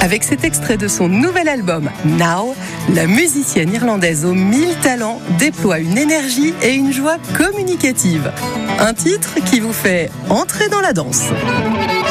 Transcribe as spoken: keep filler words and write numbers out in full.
Avec cet extrait de son nouvel album Now, la musicienne irlandaise aux mille talents déploie une énergie et une joie communicative. Un titre qui vous fait entrer dans la danse.